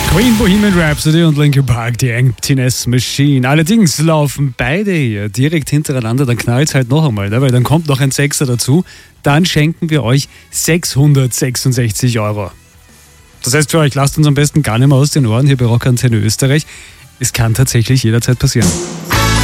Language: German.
Queen, Bohemian Rhapsody und Linkin Park, die Emptiness Machine. Allerdings laufen beide hier direkt hintereinander, dann knallt es halt noch einmal, weil dann kommt noch ein Sechser dazu. Dann schenken wir euch 666 Euro. Das heißt für euch, lasst uns am besten gar nicht mehr aus den Ohren hier bei Rockantenne Österreich. Es kann tatsächlich jederzeit passieren.